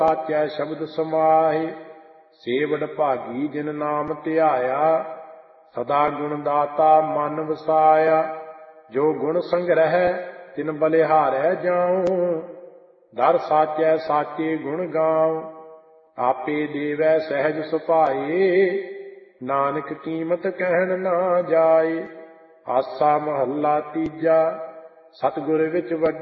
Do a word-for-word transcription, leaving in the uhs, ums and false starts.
ਸਾਚੈ ਸ਼ਬਦ ਸਮਾਹਿ। ਸੇਵੜ ਭਾਗੀ ਜਿਨ ਨਾਮ ਧਿਆਇਆ, ਸਦਾ ਗੁਣ ਦਾਤਾ ਮਨ ਵਸਾਇਆ। ਜੋ ਗੁਣ ਸੰਗ੍ਰਹਿ ਤਿਨ ਬਲਿਹਾਰੈ ਜਾਉ, ਦਰ ਸਾਚੈ ਸਾਚੇ ਗੁਣ ਗਾਉ। ਆਪੇ ਦੇਵੈ ਸਹਿਜ ਸੁਭਾਏ, ਨਾਨਕ ਕੀਮਤ ਕਹਿਣ ਨਾ ਜਾਏ। ਆਸਾ ਮਹੱਲਾ ਤੀਜਾ। ਸਤਿਗੁਰ ਵਿੱਚ